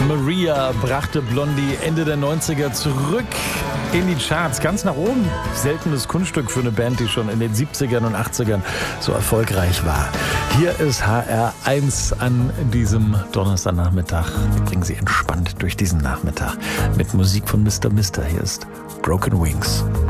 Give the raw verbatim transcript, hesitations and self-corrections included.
Maria brachte Blondie Ende der neunziger zurück in die Charts, ganz nach oben. Seltenes Kunststück für eine Band, die schon in den siebzigern und achtzigern so erfolgreich war. Hier ist H R eins an diesem Donnerstagnachmittag. Wir bringen Sie entspannt durch diesen Nachmittag mit Musik von Mister Mister. Hier ist Broken Wings.